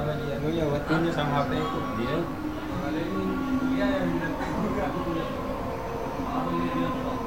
apa dia anunya waktunya sama HP itu dia.